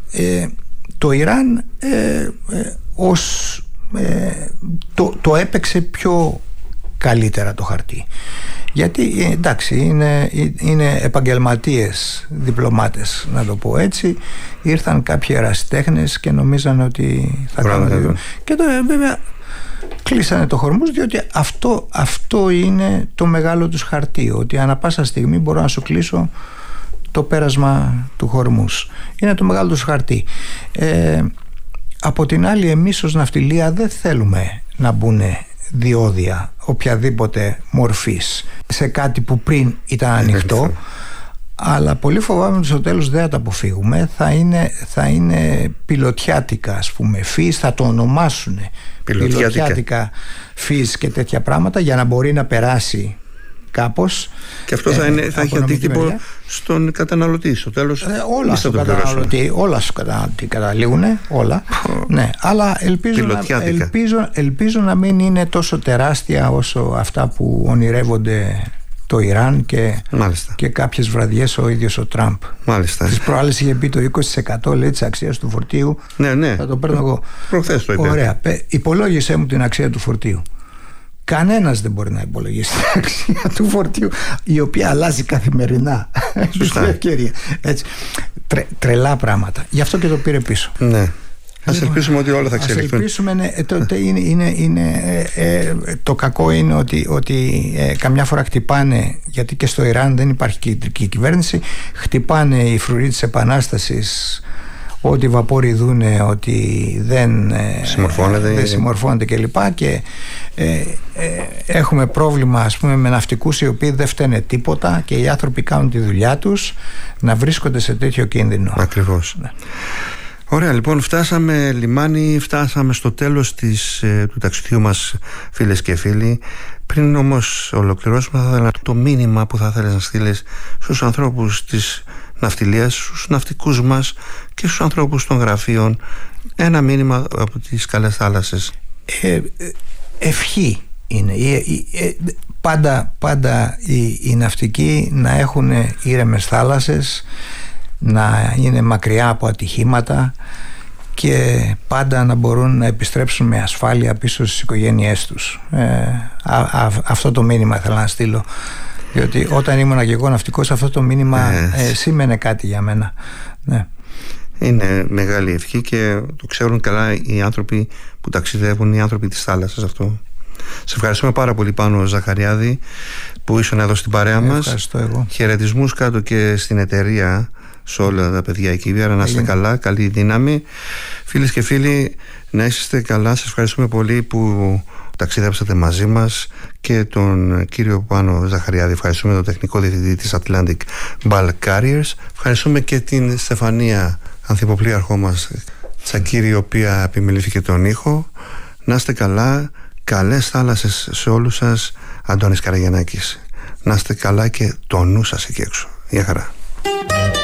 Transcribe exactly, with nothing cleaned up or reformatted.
ε, το Ιράν ε, ε, ως, ε, το, το έπαιξε πιο καλύτερα το χαρτί, γιατί εντάξει είναι, είναι επαγγελματίες διπλωμάτες, να το πω έτσι. Ήρθαν κάποιοι ερασιτέχνες και νομίζαν ότι θα κάνουν, και τώρα βέβαια κλείσανε το Χορμούζ, διότι αυτό, αυτό είναι το μεγάλο τους χαρτί, ότι ανά πάσα στιγμή μπορώ να σου κλείσω το πέρασμα του Χορμούζ. Είναι το μεγάλο τους χαρτί. ε, από την άλλη, εμείς ως ναυτιλία δεν θέλουμε να μπουν διόδια οποιαδήποτε μορφής σε κάτι που πριν ήταν ανοιχτό, αλλά πολύ φοβάμαι ότι στο τέλος δεν θα τα αποφύγουμε. Θα είναι, θα είναι πιλωτιάτικα, ας πούμε, φύς, θα το ονομάσουν πιλωτιάτικα φύς και τέτοια πράγματα, για να μπορεί να περάσει κάπως. Και αυτό θα, είναι, ε, θα έχει αντίκτυπο μεριά στον καταναλωτή στο τέλος. Ε, όλα στον καταναλωτή, όλα στον καταναλωτή καταλήγουν, όλα. Oh. Ναι, αλλά ελπίζω να, ελπίζω, ελπίζω να μην είναι τόσο τεράστια όσο αυτά που ονειρεύονται το Ιράν και, και κάποιες βραδιές ο ίδιος ο Τραμπ. Μάλιστα. Τις προάλλες είχε πει το είκοσι τοις εκατό, λέει, της αξίας του φορτίου. Ναι, ναι. Θα το παίρνω εγώ. Προχθές το είπε. Ωραία. Υπολόγισέ μου την αξία του φορτίου. Κανένας δεν μπορεί να υπολογίσει την αξία του φορτίου, η οποία αλλάζει καθημερινά. Σωστά. Ευκαιρία. Έτσι. Τρε, τρελά πράγματα. Γι' αυτό και το πήρε πίσω. Ναι. Ας ελπίσουμε ότι όλα θα εξελιχθούν. Ας ελπίσουμε, ναι, το, το, είναι, είναι, είναι, ε, ε, το κακό είναι ότι, ότι ε, καμιά φορά χτυπάνε, γιατί και στο Ιράν δεν υπάρχει κεντρική κυβέρνηση, χτυπάνε οι φρουροί της Επανάστασης ότι βαπόροι δούνε ότι δεν συμμορφώνεται, δεν συμμορφώνεται κλπ. Και ε, ε, έχουμε πρόβλημα, ας πούμε, με ναυτικούς οι οποίοι δεν φταίνε τίποτα και οι άνθρωποι κάνουν τη δουλειά τους, να βρίσκονται σε τέτοιο κίνδυνο. Ακριβώς. Ναι. Ωραία, λοιπόν, φτάσαμε λιμάνι, φτάσαμε στο τέλος της, ε, του ταξιδιού μας, φίλες και φίλοι. Πριν όμως ολοκληρώσουμε, θα ήθελα το μήνυμα που θα ήθελες να στείλεις στους ανθρώπους της ναυτιλίας, στους ναυτικούς μας και στους ανθρώπους των γραφείων, ένα μήνυμα από τις καλές θάλασσες. ε, Ευχή είναι ε, ε, πάντα, πάντα οι, οι ναυτικοί να έχουν ήρεμες θάλασσες, να είναι μακριά από ατυχήματα και πάντα να μπορούν να επιστρέψουν με ασφάλεια πίσω στις οικογένειές τους. ε, α, α, αυτό το μήνυμα ήθελα να στείλω, διότι όταν ήμουν και εγώ ναυτικός, αυτό το μήνυμα ε, σήμαινε κάτι για μένα. Ναι. Είναι μεγάλη ευχή και το ξέρουν καλά οι άνθρωποι που ταξιδεύουν, οι άνθρωποι της θάλασσας αυτό. Σε ευχαριστούμε πάρα πολύ, Πάνο Ζαχαριάδη, που ήσουν εδώ στην παρέα μας. Ευχαριστώ εγώ. Χαιρετισμούς κάτω και στην εταιρεία, σε όλα τα παιδιά εκεί πέρα. Να είστε καλά, καλή δύναμη. Φίλες και φίλοι, να είστε καλά. Σας ευχαριστούμε πολύ που ταξιδέψατε μαζί μας, και τον κύριο Πάνο Ζαχαριάδη. Ευχαριστούμε τον τεχνικό διευθυντή της Atlantic Bulk Carriers. Ευχαριστούμε και την Στεφανία, ανθυποπλήρχό μας, Τσακύρη, η οποία επιμελήθηκε τον ήχο. Να είστε καλά, καλές θάλασσες σε όλους σας. Αντώνης Καραγιαννάκης. Να είστε καλά και το νου σας εκεί έξω. Γεια χαρά.